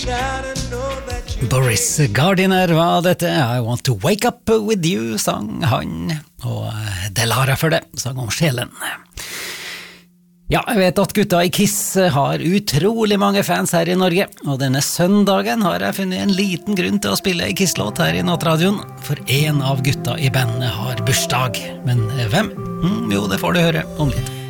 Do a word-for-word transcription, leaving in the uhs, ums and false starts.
Boris Gardiner var dette. I want to wake up with you, sang han. Og Delara for det, sang om sjelen. Ja, jeg vet at gutta i Kiss har utrolig mange fans her i Norge, og denne søndagen har jeg funnet en liten grunn til å spille en Kiss-låt her i Nattradioen, for en av gutta i bandet har bursdag. Men hvem? Mm, jo, det får du høre om litt.